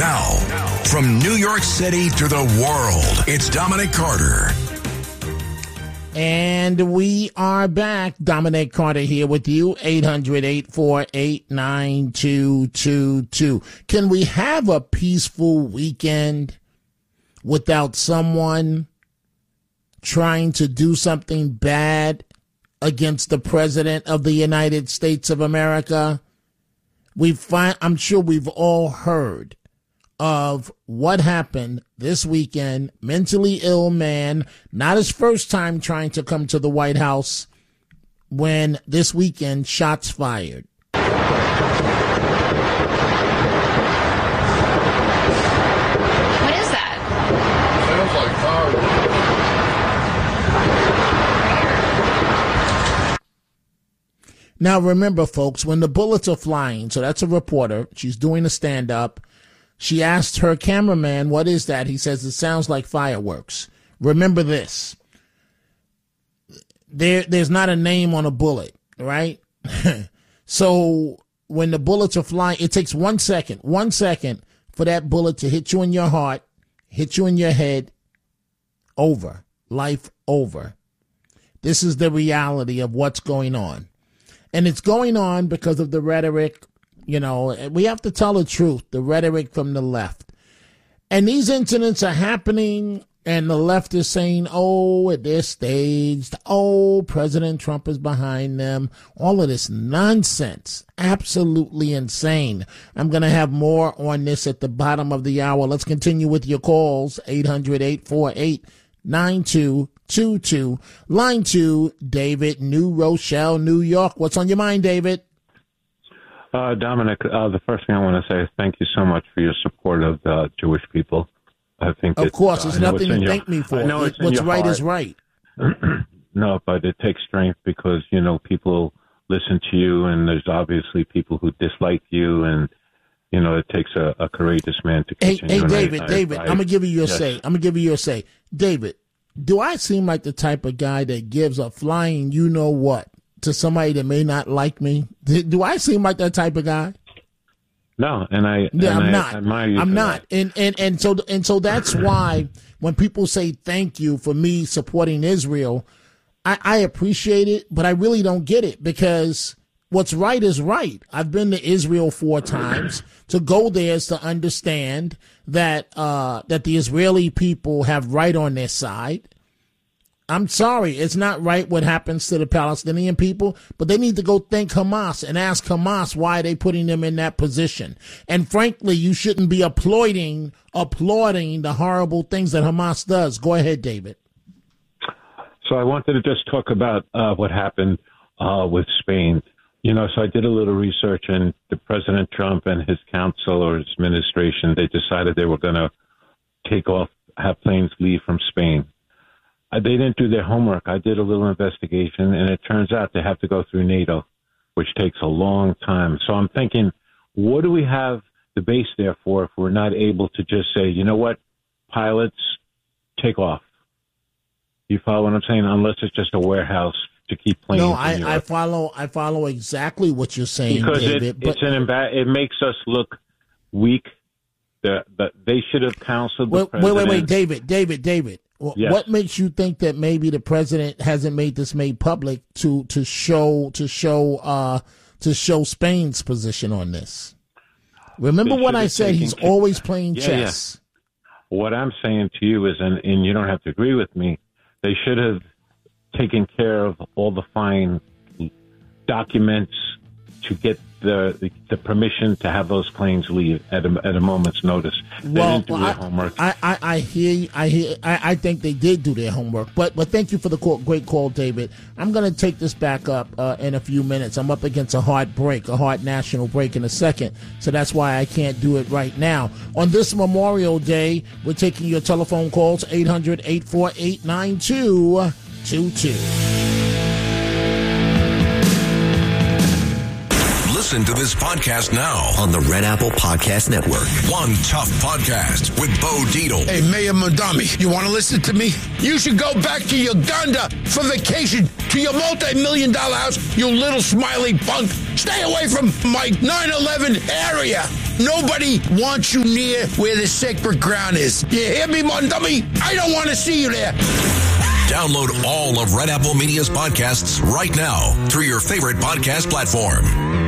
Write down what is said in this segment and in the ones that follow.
Now, from New York City to the world, it's Dominic Carter. And we are back. Dominic Carter here with you, 800-848-9222. Can we have a peaceful weekend without someone trying to do something bad against the President of the United States of America? I'm sure we've all heard of what happened this weekend. Mentally ill man, not his first time trying to come to the White House, when this weekend shots fired. What is that? Sounds like fire. Now remember, folks, when the bullets are flying, so that's a reporter, she's doing a stand-up. She asked her cameraman, what is that? He says, it sounds like fireworks. Remember this. There's not a name on a bullet, right? So when the bullets are flying, it takes 1 second for that bullet to hit you in your heart, hit you in your head, over, life over. This is the reality of what's going on. And it's going on because of the rhetoric. You know, we have to tell the truth, the rhetoric from the left. And these incidents are happening, and the left is saying, oh, they're staged. Oh, President Trump is behind them. All of this nonsense. Absolutely insane. I'm going to have more on this at the bottom of the hour. Let's continue with your calls, 800-848-9222. Line 2, David, New Rochelle, New York. What's on your mind, David? Dominic, the first thing I want to say is thank you so much for your support of the Jewish people. I think, of course, there's nothing to thank me for. What's right is right. No, but it takes strength because, you know, people listen to you, and there's obviously people who dislike you, and, you know, it takes a courageous man to continue. Hey, David, I'm going to give you your say. I'm going to give you your say. David, do I seem like the type of guy that gives a flying you-know-what to somebody that may not like me? Do I seem like that type of guy? No, I'm not. I'm not. And so that's why when people say thank you for me supporting Israel, I appreciate it, but I really don't get it, because what's right is right. I've been to Israel 4 times. To go there is to understand that that the Israeli people have right on their side. I'm sorry, it's not right what happens to the Palestinian people, but they need to go thank Hamas and ask Hamas why they're putting them in that position. And frankly, you shouldn't be applauding the horrible things that Hamas does. Go ahead, David. So I wanted to just talk about what happened with Spain. You know, so I did a little research, and the President Trump and his council or his administration, they decided they were going to have planes leave from Spain. They didn't do their homework. I did a little investigation, and it turns out they have to go through NATO, which takes a long time. So I'm thinking, what do we have the base there for if we're not able to just say, you know what, pilots, take off? You follow what I'm saying? Unless it's just a warehouse to keep planes. No, I follow exactly what you're saying, because David. It makes us look weak. They should have counseled the president. Wait, David. Yes. What makes you think that maybe the president hasn't made this made public to show Spain's position on this? Remember what I said. He's always playing chess. Yeah. What I'm saying to you is, and you don't have to agree with me, they should have taken care of all the fine documents to get the permission to have those planes leave at a moment's notice. They didn't do their homework. I hear you. I think they did do their homework. But thank you for the great call, David. I'm going to take this back up in a few minutes. I'm up against a hard national break in a second. So that's why I can't do it right now. On this Memorial Day, we're taking your telephone calls, 800-848-9222. Listen to this podcast now on the Red Apple Podcast Network. One Tough Podcast with Bo Dietl. Hey, Mayor Madami, you want to listen to me? You should go back to Uganda for vacation to your multi-million-dollar house, you little smiley punk. Stay away from my 9/11 area. Nobody wants you near where the sacred ground is. You hear me, Mondummy? I don't want to see you there. Download all of Red Apple Media's podcasts right now through your favorite podcast platform.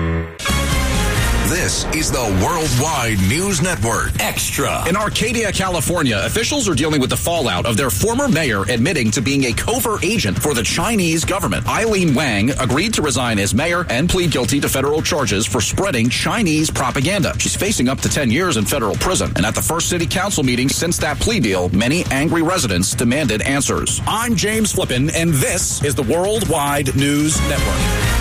This is the Worldwide News Network. Extra. In Arcadia, California, officials are dealing with the fallout of their former mayor admitting to being a covert agent for the Chinese government. Eileen Wang agreed to resign as mayor and plead guilty to federal charges for spreading Chinese propaganda. She's facing up to 10 years in federal prison. And at the first city council meeting since that plea deal, many angry residents demanded answers. I'm James Flippin, and this is the Worldwide News Network.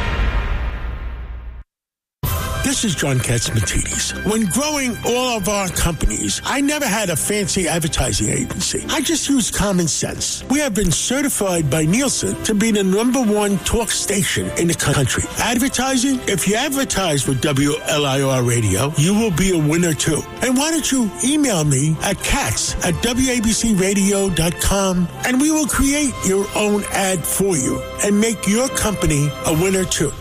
This is John Katzmatidis. When growing all of our companies, I never had a fancy advertising agency. I just used common sense. We have been certified by Nielsen to be the #1 talk station in the country. Advertising? If you advertise with WLIR Radio, you will be a winner too. And why don't you email me at cats@WABCradio.com and we will create your own ad for you and make your company a winner too.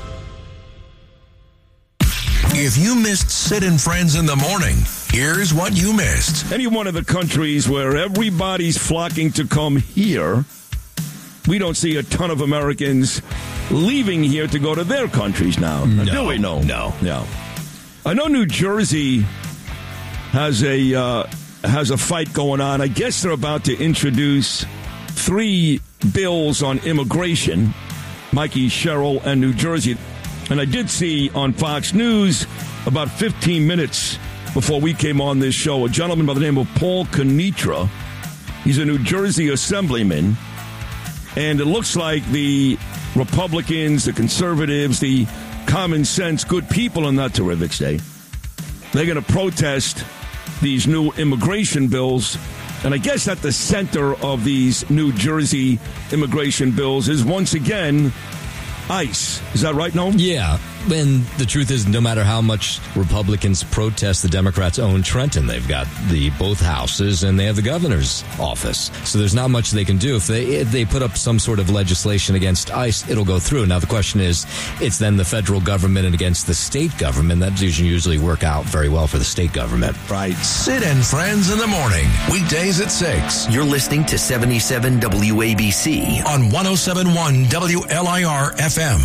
If you missed Sid and Friends in the morning, here's what you missed. Any one of the countries where everybody's flocking to come here, we don't see a ton of Americans leaving here to go to their countries now. No, do we? No. I know New Jersey has a fight going on. I guess they're about to introduce 3 bills on immigration, Mikey, Sherrill, and New Jersey. And I did see on Fox News about 15 minutes before we came on this show, a gentleman by the name of Paul Kenitra. He's a New Jersey assemblyman. And it looks like the Republicans, the conservatives, the common sense, good people in that terrific state, they're going to protest these new immigration bills. And I guess at the center of these New Jersey immigration bills is once again ICE. Is that right, Noam? Yeah. And the truth is, no matter how much Republicans protest, the Democrats own Trenton. They've got both houses and they have the governor's office. So there's not much they can do. If they put up some sort of legislation against ICE, it'll go through. Now, the question is, it's then the federal government and against the state government. That doesn't usually work out very well for the state government. Right. Sid and Friends in the morning, weekdays at 6. You're listening to 77 WABC on 107.1 WLIR FM.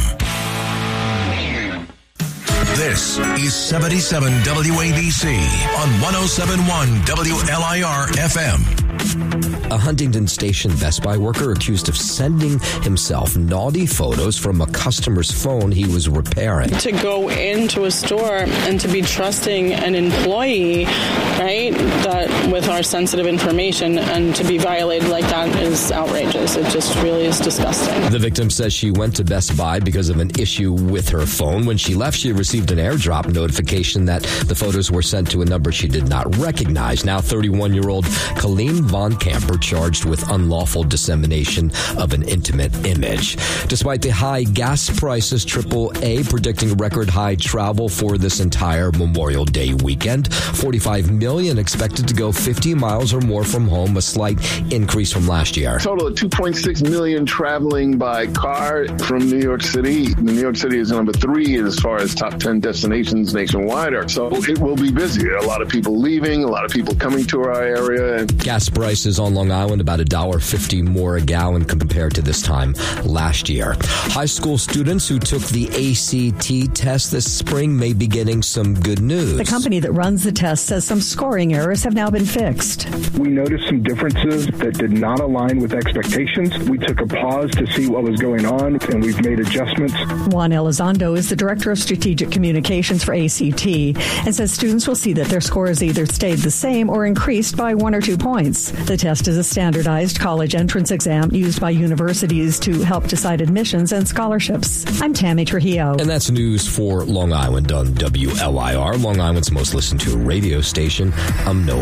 This is 77 WABC on 107.1 WLIR FM. A Huntington Station Best Buy worker accused of sending himself naughty photos from a customer's phone he was repairing. To go into a store and to be trusting an employee, right, that with our sensitive information, and to be violated like that is outrageous. It just really is disgusting. The victim says she went to Best Buy because of an issue with her phone. When she left, she received an airdrop notification that the photos were sent to a number she did not recognize. Now 31-year-old Colleen Von Camper charged with unlawful dissemination of an intimate image. Despite the high gas prices, AAA predicting record high travel for this entire Memorial Day weekend. 45 million expected to go 50 miles or more from home, a slight increase from last year. Total of 2.6 million traveling by car from New York City. New York City is number 3 as far as top 10 destinations nationwide. So it will be busy. A lot of people leaving, a lot of people coming to our area. Gas prices on Long Island about $1.50 more a gallon compared to this time last year. High school students who took the ACT test this spring may be getting some good news. The company that runs the test says some scoring errors have now been fixed. We noticed some differences that did not align with expectations. We took a pause to see what was going on, and we've made adjustments. Juan Elizondo is the Director of Strategic Communications for ACT and says students will see that their scores either stayed the same or increased by 1 or 2 points. The test is a standardized college entrance exam used by universities to help decide admissions and scholarships. I'm Tammy Trujillo. And that's news for Long Island on WLIR, Long Island's most listened to radio station. I'm Noah